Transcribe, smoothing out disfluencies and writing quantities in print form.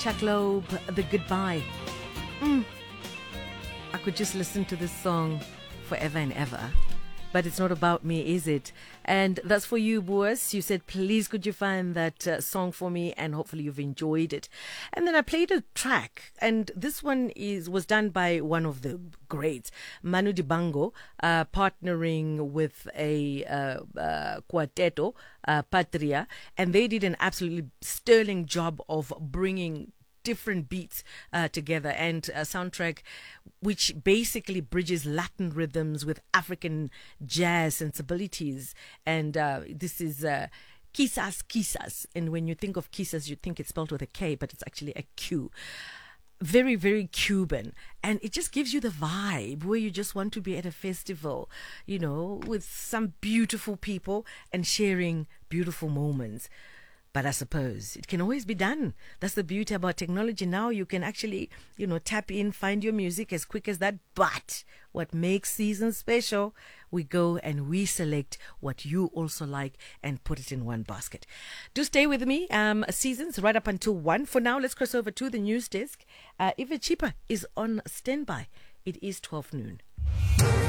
Chuck Loeb, The Goodbye. I could just listen to this song forever and ever. But it's not about me, is it? And that's for you, Boas. You said, please could you find that song for me, and hopefully you've enjoyed it. And then I played a track, and this one was done by one of the greats, Manu Dibango, partnering with a quarteto, Patria, and they did an absolutely sterling job of bringing different beats together, and a soundtrack which basically bridges Latin rhythms with African jazz sensibilities. And this is Quizás Quizás, and when you think of Quizás you think it's spelled with a K, but it's actually a Q. Very, very Cuban, and it just gives you the vibe where you just want to be at a festival, you know, with some beautiful people and sharing beautiful moments. But I suppose it can always be done. That's the beauty about technology. Now you can actually, you know, tap in, find your music as quick as that. But what makes seasons special, we go and we select what you also like and put it in one basket. Do stay with me. Seasons right up until 1. For now, let's cross over to the news desk. Eva Chipa is on standby. It is 12 noon.